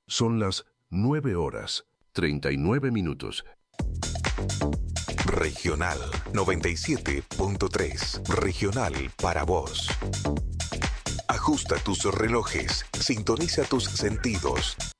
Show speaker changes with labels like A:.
A: Son las 9:39.
B: Regional 97.3. Regional para vos. Ajusta tus relojes, sintoniza tus sentidos,